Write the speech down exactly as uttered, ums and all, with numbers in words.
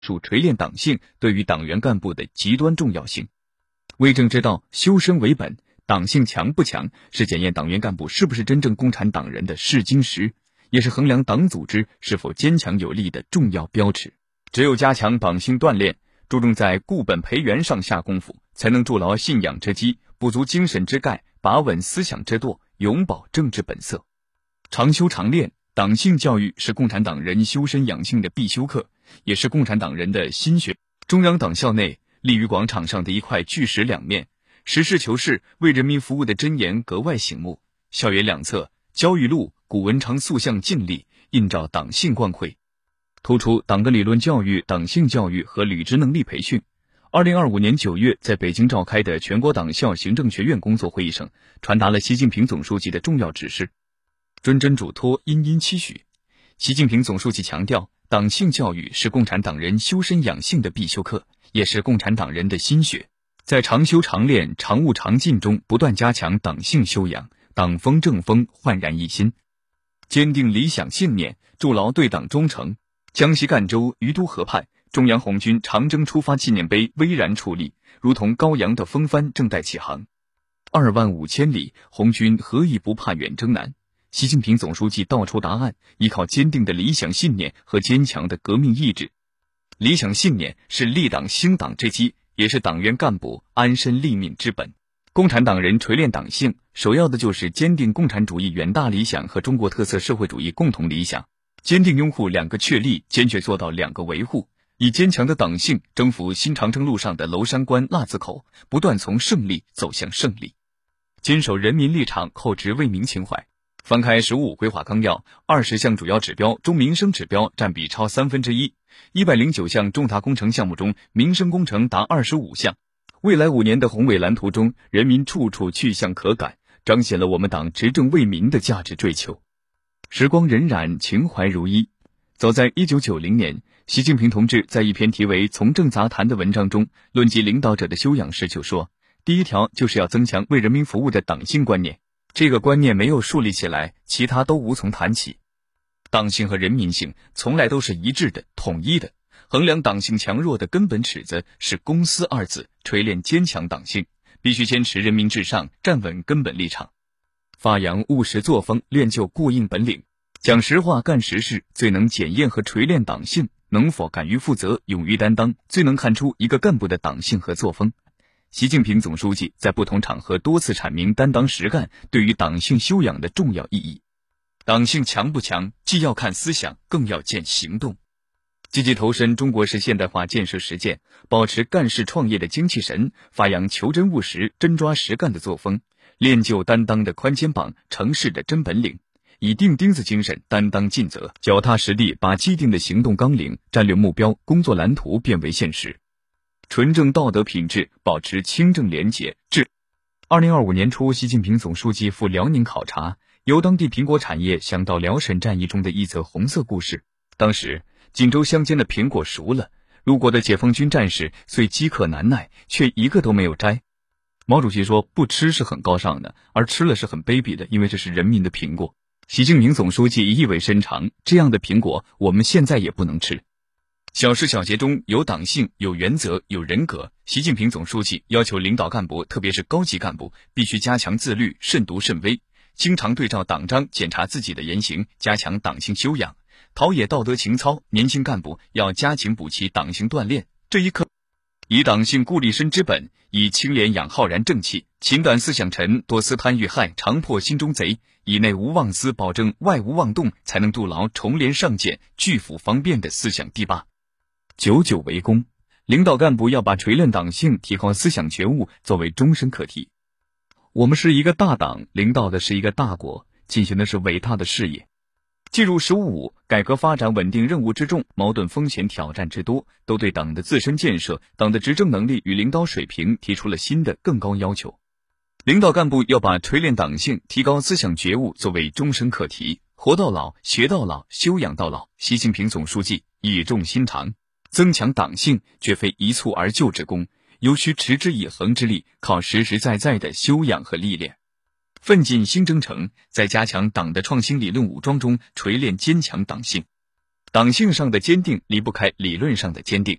述锤炼党性对于党员干部的极端重要性。为政之道，修身为本，党性强不强是检验党员干部是不是真正共产党人的试金石，也是衡量党组织是否坚强有力的重要标尺。只有加强党性锻炼，注重在固本培元上下功夫，才能筑牢信仰之基，补足精神之钙，把稳思想之舵，永葆政治本色。常修常练，党性教育是共产党人修身养性的必修课，也是共产党人的心血。中央党校内立于广场上的一块巨石两面，实事求是为人民服务的箴言格外醒目。校园两侧焦裕禄、古文长塑像尽立，映照党性光辉，突出党的理论教育、党性教育和履职能力培训。二零二五年九月在北京召开的全国党校行政学院工作会议上，传达了习近平总书记的重要指示，谆谆嘱托，殷殷期许。习近平总书记强调，党性教育是共产党人修身养性的必修课，也是共产党人的心血。在常修常练、常务常进中，不断加强党性修养，党风正风焕然一新，坚定理想信念，筑牢对党忠诚。江西赣州于都河畔，中央红军长征出发纪念碑巍然矗立，如同高扬的风帆正待起航。二万五千里，红军何以不怕远征难？习近平总书记道出答案，依靠坚定的理想信念和坚强的革命意志。理想信念是立党兴党之基，也是党员干部安身立命之本。共产党人锤炼党性，首要的就是坚定共产主义远大理想和中国特色社会主义共同理想，坚定拥护两个确立，坚决做到两个维护，以坚强的党性征服新长征路上的娄山关、腊子口，不断从胜利走向胜利。坚守人民立场，厚植为民情怀。翻开“十五”规划纲要，二十项主要指标中民生指标占比超三分之一，一百零九项重大工程项目中，民生工程达二十五项。未来五年的宏伟蓝图中，人民处处去向可感，彰显了我们党执政为民的价值追求。时光荏苒，情怀如一。早在一九九零年，习近平同志在一篇题为《从政杂谈》的文章中，论及领导者的修养时就说，第一条就是要增强为人民服务的党性观念。这个观念没有树立起来，其他都无从谈起。党性和人民性从来都是一致的、统一的。衡量党性强弱的根本尺子是公私二字，锤炼坚强党性，必须坚持人民至上，站稳根本立场，发扬务实作风，练就过硬本领，讲实话干实事，最能检验和锤炼党性。能否敢于负责、勇于担当，最能看出一个干部的党性和作风。习近平总书记在不同场合多次阐明担当实干对于党性修养的重要意义。党性强不强，既要看思想，更要见行动。积极投身中国式现代化建设实践，保持干事创业的精气神，发扬求真务实、真抓实干的作风，练就担当的宽肩膀、成事的真本领，以钉钉子精神担当尽责，脚踏实地把既定的行动纲领、战略目标、工作蓝图变为现实。纯正道德品质，保持清正廉洁治。二零二五年初，习近平总书记赴辽宁考察，由当地苹果产业想到辽沈战役中的一则红色故事。当时锦州乡间的苹果熟了，路过的解放军战士虽饥渴难耐，却一个都没有摘。毛主席说，不吃是很高尚的，而吃了是很卑鄙的，因为这是人民的苹果。习近平总书记意味深长，这样的苹果我们现在也不能吃。小事小节中有党性、有原则、有人格。习近平总书记要求领导干部，特别是高级干部，必须加强自律，慎独慎微，经常对照党章检查自己的言行，加强党性修养，陶冶道德情操。年轻干部要加紧补齐党性锻炼。这一课以党性固立身之本，以清廉养浩然正气，勤胆思想沉，多思贪欲害，常破心中贼，以内无妄思，保证外无妄动，才能筑牢重联上谏、拒腐方便的思想堤坝。久久为功，领导干部要把锤炼党性、提高思想觉悟作为终身课题。我们是一个大党，领导的是一个大国，进行的是伟大的事业。进入“十五”改革发展稳定任务之重，矛盾风险挑战之多，都对党的自身建设、党的执政能力与领导水平提出了新的更高要求。领导干部要把锤炼党性、提高思想觉悟作为终身课题，活到老、学到老、修养到老。习近平总书记语重心长，增强党性绝非一蹴而就之功，尤需持之以恒之力，靠实实在在的修养和历练。奋进新征程，在加强党的创新理论武装中锤炼坚强党性。 党性上的坚定离不开理论上的坚定。